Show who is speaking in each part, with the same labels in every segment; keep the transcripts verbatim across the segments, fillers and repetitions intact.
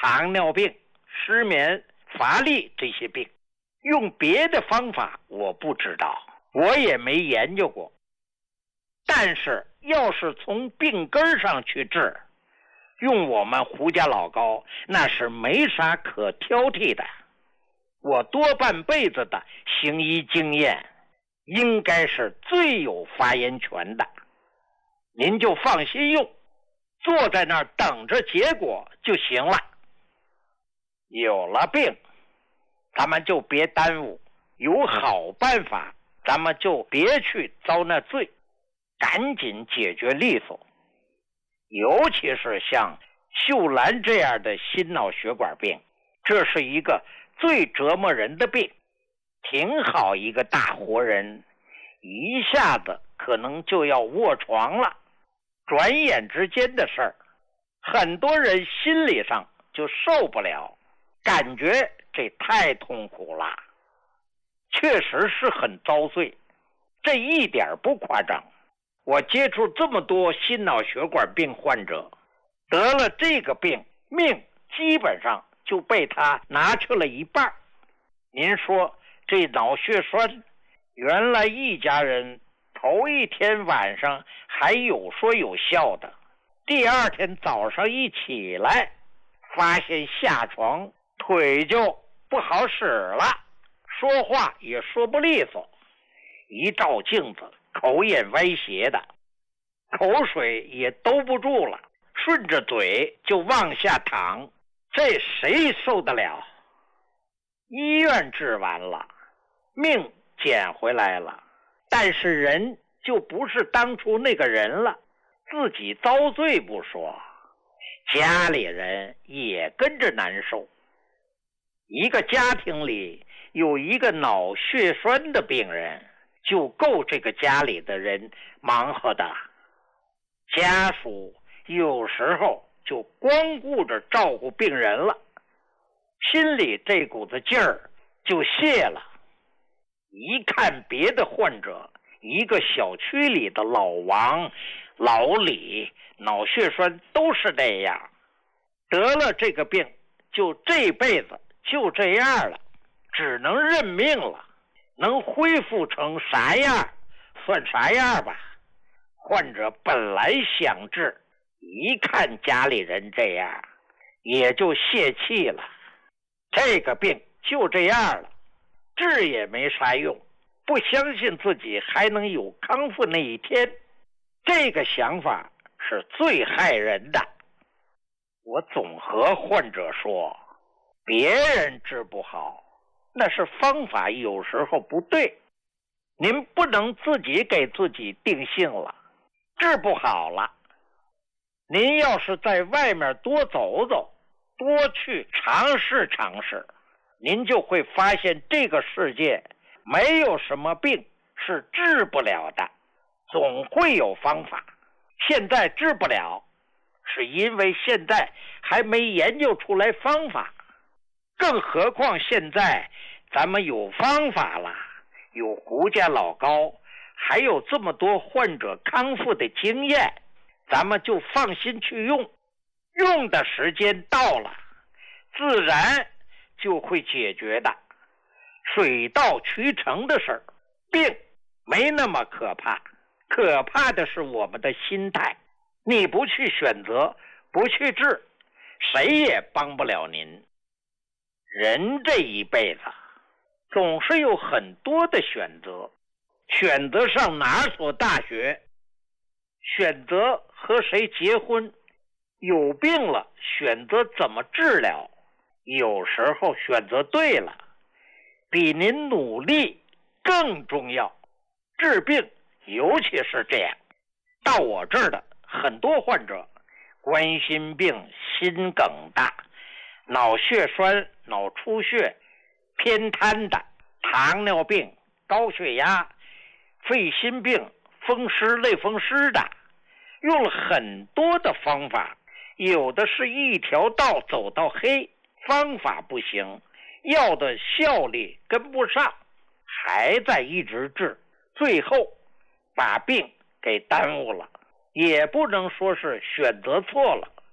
Speaker 1: 糖尿病、失眠、乏力这些病。用别的方法我不知道，我也没研究过。但是要是从病根上去治，用我们胡家老高那是没啥可挑剔的。我多半辈子的行医经验，应该是最有发言权的。您就放心用，坐在那儿等着结果就行了。有了病，咱们就别耽误，有好办法，咱们就别去遭那罪，赶紧解决利索。尤其是像秀兰这样的心脑血管病，这是一个最折磨人的病。挺好一个大活人，一下子可能就要卧床了，转眼之间的事儿，很多人心理上就受不了，感觉这太痛苦了。确实是很遭罪，这一点不夸张。我接触这么多心脑血管病患者，得了这个病，命基本上就被他拿去了一半。您说这脑血栓，原来一家人头一天晚上还有说有笑的，第二天早上一起来，发现下床腿就不好使了，说话也说不利索，一照镜子口眼歪斜的，口水也兜不住了，顺着嘴就往下淌，这谁受得了？医院治完了，命捡回来了，但是人就不是当初那个人了，自己遭罪不说，家里人也跟着难受。一个家庭里有一个脑血栓的病人，就够这个家里的人忙活的。家属有时候就光顾着照顾病人了，心里这股子劲儿就泄了。一看别的患者，一个小区里的老王、老李脑血栓都是这样，得了这个病就这辈子就这样了，只能认命了，能恢复成啥样算啥样吧。患者本来想治，一看家里人这样，也就泄气了。这个病就这样了，治也没啥用，不相信自己还能有康复那一天，这个想法是最害人的。我总和患者说，别人治不好，那是方法有时候不对，您不能自己给自己定性了。治不好了，您要是在外面多走走，多去尝试尝试，您就会发现这个世界没有什么病是治不了的，总会有方法。现在治不了，是因为现在还没研究出来方法，更何况现在咱们有方法了，有胡家老高，还有这么多患者康复的经验，咱们就放心去用，用的时间到了，自然就会解决的。水到渠成的事儿，病没那么可怕，可怕的是我们的心态。你不去选择，不去治，谁也帮不了您。人这一辈子总是有很多的选择，选择上哪所大学，选择和谁结婚，有病了选择怎么治疗，有时候选择对了，比您努力更重要。治病尤其是这样，到我这儿的很多患者，冠心病、心梗的、脑血栓、脑出血、偏瘫的、糖尿病、高血压、肺心病、风湿类风湿的，用了很多的方法，有的是一条道走到黑，方法不行，药的效力跟不上，还在一直治，最后把病给耽误了。也不能说是选择错了，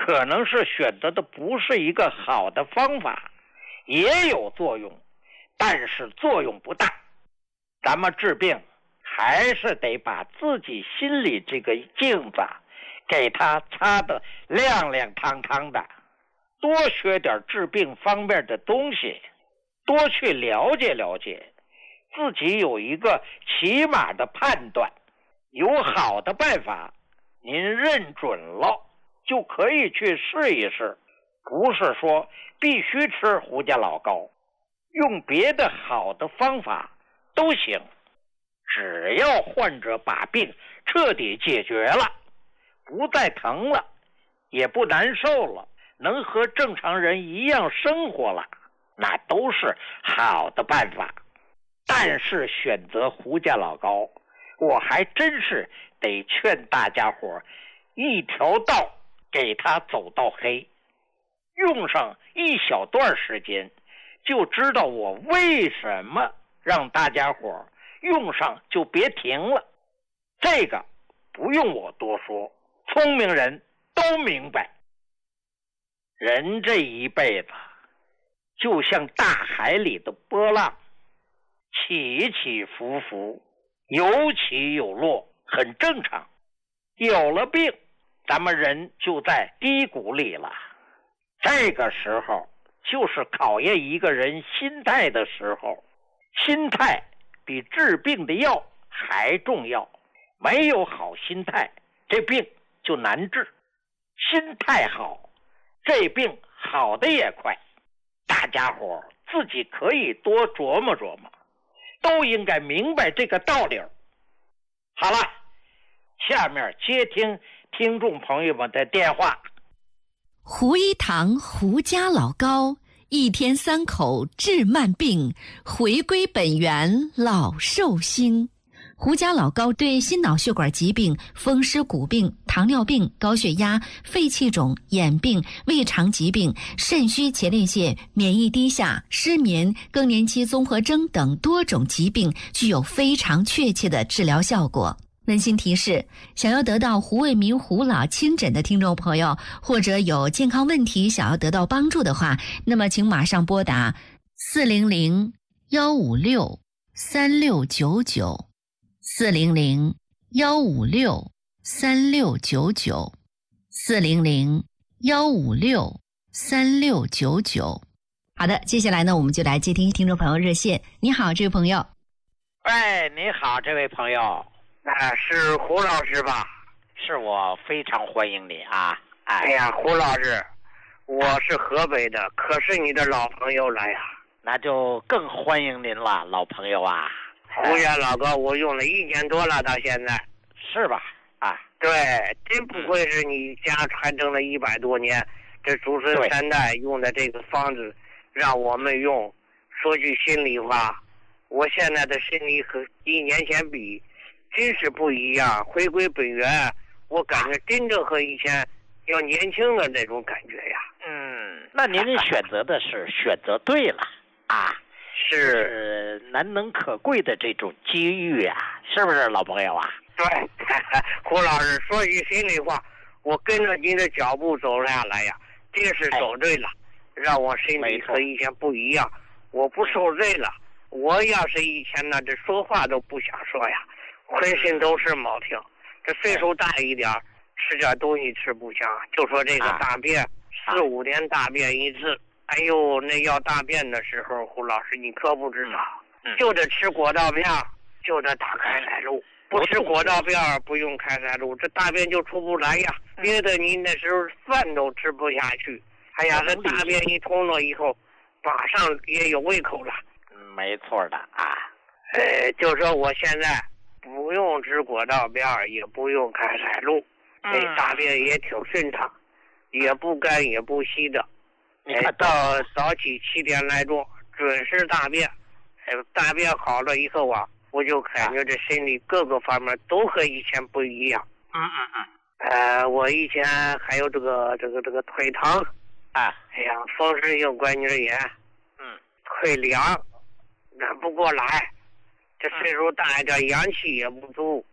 Speaker 1: 可能是选择的不是一个好的方法，也有作用，但是作用不大。咱们治病还是得把自己心里这个镜子给它擦得亮亮堂堂的，多学点治病方面的东西，多去了解了解，自己有一个起码的判断，有好的办法您认准了就可以去试一试，不是说必须吃胡家老膏，用别的好的方法都行，只要患者把病彻底解决了，不再疼了，也不难受了，能和正常人一样生活了，那都是好的办法。但是选择胡家老膏，我还真是得劝大家伙一条道给他走到黑，用上一小段时间就知道我为什么让大家伙用上就别停了。这个不用我多说，聪明人都明白。人这一辈子就像大海里的波浪，起起伏伏，有起有落，很正常。有了病，咱们人就在低谷里了。这个时候就是考验一个人心态的时候，心态比治病的药还重要。没有好心态，这病就难治。心态好，这病好的也快。大家伙自己可以多琢磨琢磨，都应该明白这个道理。好了，下面接听听众朋友们的电话。
Speaker 2: 胡一堂胡家老膏，一天三口治慢病，回归本源老寿星。胡家老膏对心脑血管疾病、风湿骨病、糖尿病、高血压、肺气肿、眼病、胃肠疾病、肾虚前列腺、免疫低下、失眠、更年期综合征等多种疾病具有非常确切的治疗效果。温馨提示，想要得到胡卫民胡老亲诊的听众朋友，或者有健康问题想要得到帮助的话，那么请马上拨打四零零幺五六三六九九四零零幺五六三六九九四零零幺五六三六九九。好的，接下来呢，我们就来接听听众朋友热线。你好，这位朋友。
Speaker 1: 喂，你好，这位朋友。
Speaker 3: 啊，是胡老师吧？
Speaker 1: 是我，非常欢迎你啊！
Speaker 3: 哎, 哎呀，胡老师，我是河北的，可是你的老朋友了呀。
Speaker 1: 那就更欢迎您了，老朋友啊！
Speaker 3: 胡家老膏我用了一年多了，到现在。
Speaker 1: 是吧？啊，
Speaker 3: 对，真不愧是你家传承了一百多年，这祖孙三代用的这个方子，让我们用。说句心里话，我现在的身体和一年前比，真是不一样，回归本源，我感觉真正和以前要年轻的那种感觉呀。
Speaker 1: 嗯，那您选择的是选择对了啊，是难能可贵的这种机遇啊，是不是老朋友啊？
Speaker 3: 对，胡老师说句心里话，我跟着您的脚步走下来呀，真是走对了，哎、让我身体和以前不一样，我不受罪了。我要是以前呢，这说话都不想说呀。浑身都是毛病，这岁数大一点，吃点东西吃不香，就说这个大便，四五年大便一次。哎呦，那要大便的时候，胡老师你可不知道，就得吃果皂片，就得打开塞露，不吃果皂片不用开塞露，这大便就出不来呀。别的你那时候饭都吃不下去，哎呀，这大便一通了以后，马上也有胃口了。
Speaker 1: 没错的啊，
Speaker 3: 呃，就说我现在。不用吃果皂片，也不用开塞露，这、嗯、大便也挺顺畅，也不干也不稀的。你看到早起七点来钟准时大便，哎，大便好了以后啊，我就感觉这身体各个方面都和以前不一样。
Speaker 1: 嗯嗯嗯。
Speaker 3: 呃，我以前还有这个这个这个腿疼，
Speaker 1: 啊，
Speaker 3: 哎呀，风湿性关节炎，
Speaker 1: 嗯，
Speaker 3: 腿凉，暖不过来。这岁数大一点，阳气也不足，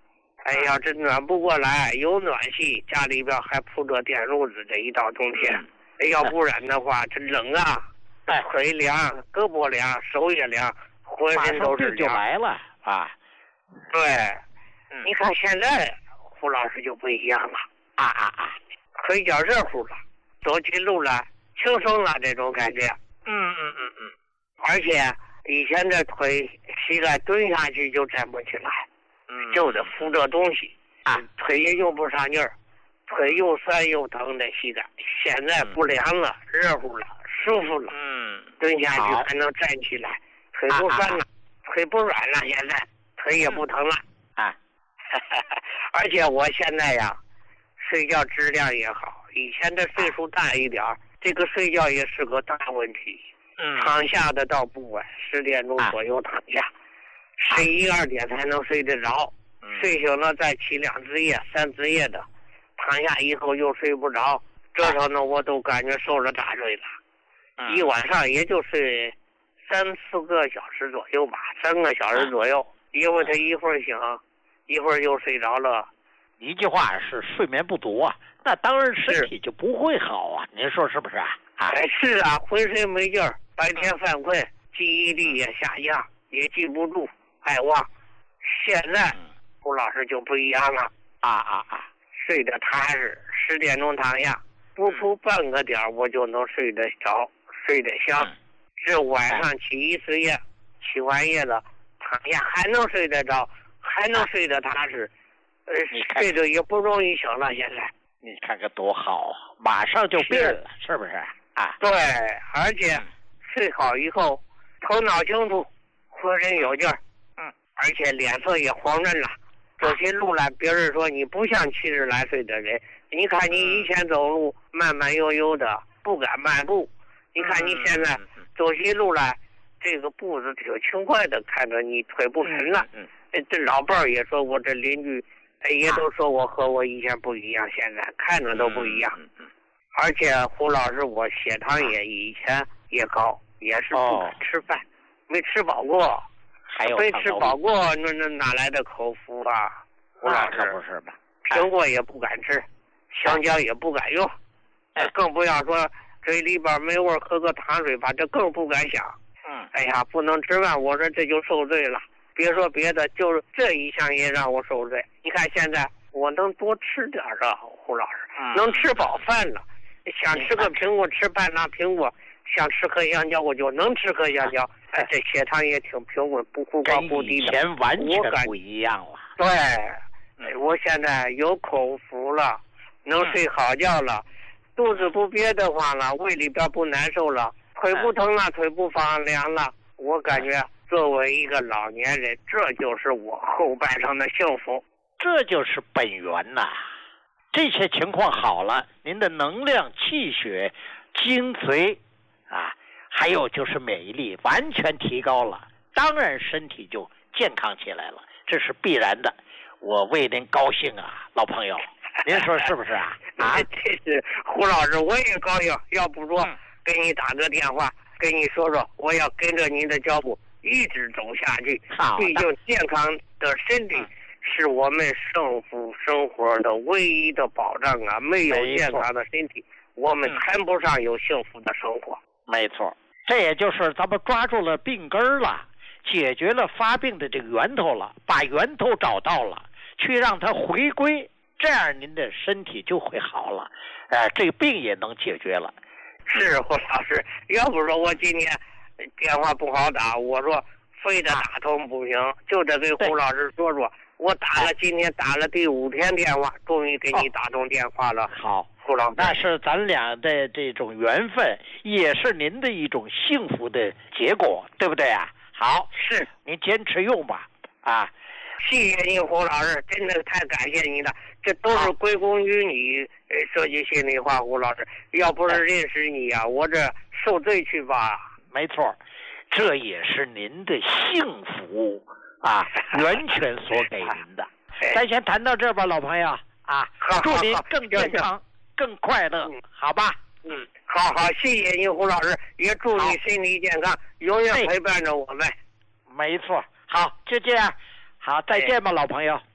Speaker 3: 哎呀，这暖不过来，有暖气，家里边还铺着电褥子，这一到冬天，哎，要不然的话，这冷啊，腿凉，胳膊凉，手也凉，浑身都是
Speaker 1: 凉，就来了啊。
Speaker 3: 对，嗯、你看现在胡老师就不一样了，
Speaker 1: 啊啊啊，
Speaker 3: 腿脚热乎了，走起路来轻松了，这种感觉。
Speaker 1: 嗯嗯嗯嗯，
Speaker 3: 而且以前的腿膝盖蹲下去就站不起来。
Speaker 1: 嗯，
Speaker 3: 就得扶着东西
Speaker 1: 啊，
Speaker 3: 腿也用不上劲儿，腿又酸又疼的膝盖，现在不凉了，嗯、热乎了，舒服了。
Speaker 1: 嗯，
Speaker 3: 蹲下去还能站起来，腿不酸了，啊啊、腿不软了，现在腿也不疼了。
Speaker 1: 啊，
Speaker 3: 而且我现在呀，睡觉质量也好，以前的岁数大一点，这个睡觉也是个大问题。
Speaker 1: 嗯，
Speaker 3: 躺下的倒不晚，十点钟左右躺下。啊睡一二点才能睡得着，
Speaker 1: 嗯、
Speaker 3: 睡醒了再起两次夜、三次夜的，躺下以后又睡不着，这时候呢我都感觉受了大罪了。
Speaker 1: 嗯、
Speaker 3: 一晚上也就睡三四个小时左右吧，三个小时左右，
Speaker 1: 嗯、
Speaker 3: 因为他一会儿醒，一会儿又睡着了。
Speaker 1: 一句话是睡眠不足啊，那当然身体就不会好啊，您说是不是啊？
Speaker 3: 哎，是啊，浑身没劲儿，白天犯困，记忆力也下降，也记不住。爱忘，现在胡老师就不一样了
Speaker 1: 啊啊啊！
Speaker 3: 睡得踏实，十点钟躺下，不出半个点我就能睡得着，睡得香。
Speaker 1: 嗯、
Speaker 3: 这晚上起一次夜，起完夜了躺下还能睡得着，还能睡得踏实，呃，睡得也不容易醒了。现在
Speaker 1: 你看看多好啊，马上就变了，是, 是不是啊？
Speaker 3: 对，而且睡好以后头脑清楚，浑身有劲儿。而且脸色也红润了，走起路来，别人说你不像七十来岁的人。你看你以前走路慢慢悠悠的，不敢迈步。你看你现在走起路来，这个步子挺轻快的，看着你腿不沉了。
Speaker 1: 嗯，
Speaker 3: 这老伴儿也说我，这邻居也都说我和我以前不一样，现在看着都不一样。
Speaker 1: 嗯嗯、
Speaker 3: 而且胡老师，我血糖也以前也高，也是不敢吃饭，哦、没吃饱过。
Speaker 1: 还有
Speaker 3: 没吃饱过，那那哪来的口福啊？胡老师，
Speaker 1: 可不是吧？
Speaker 3: 苹果也不敢吃，香蕉也不敢用，
Speaker 1: 哎，
Speaker 3: 更不要说嘴里边没味，喝个糖水吧，这更不敢想。
Speaker 1: 嗯，
Speaker 3: 哎呀，不能吃饭，我说这就受罪了。别说别的，就是这一项也让我受罪。你看现在我能多吃点啊，胡老师，
Speaker 1: 嗯、
Speaker 3: 能吃饱饭了。想吃个苹果，吃半拉苹果。想吃颗香蕉，我就能吃颗香蕉。哎，这血糖也挺平稳，不忽高忽低的。
Speaker 1: 跟以前完全不一样了。
Speaker 3: 对，嗯、我现在有口福了，能睡好觉了，嗯、肚子不憋得慌了，胃里边不难受了，腿不疼了，嗯、腿不发凉了。我感觉作为一个老年人，这就是我后半生的幸福。
Speaker 1: 这就是本源呐、啊。这些情况好了，您的能量、气血、精髓。啊，还有就是免疫力完全提高了，当然身体就健康起来了，这是必然的。我为您高兴啊，老朋友，您说是不是啊？啊，
Speaker 3: 这是胡老师，我也高兴。要不说给你打个电话，跟你说说，我要跟着您的脚步一直走下去。毕竟健康的身体是我们幸福生活的唯一的保障啊！没有健康的身体，我们谈不上有幸福的生活。
Speaker 1: 没错，这也就是咱们抓住了病根了，解决了发病的这个源头了，把源头找到了，去让它回归，这样您的身体就会好了，呃，这个病也能解决了。
Speaker 3: 是胡老师，要不说我今天电话不好打，我说非得打通不行，啊、就得给胡老师说说。我打了，今天打了第五天电话，终于给你打通电话了。
Speaker 1: 好，
Speaker 3: 胡老师，
Speaker 1: 那是咱俩的这种缘分，也是您的一种幸福的结果，对不对啊？好，
Speaker 3: 是
Speaker 1: 您坚持用吧，啊，
Speaker 3: 谢谢您，胡老师，真的太感谢您了，这都是归功于你。呃，说句心里话，胡老师，要不是认识你啊，我这受罪去吧。
Speaker 1: 没错，这也是您的幸福。啊，源泉所给您的。咱先谈到这吧，老朋友啊，祝您更健康、更快乐，好吧？
Speaker 3: 嗯，好好，谢谢您，胡老师，也祝你身体健康，永远陪伴着我们。
Speaker 1: 没错，好，就这样，好，再见吧，老朋友。嗯。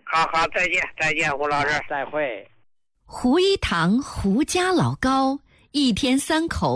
Speaker 3: 好好，再见，再见，胡老师，
Speaker 1: 再会。
Speaker 2: 胡一堂胡家老高，一天三口。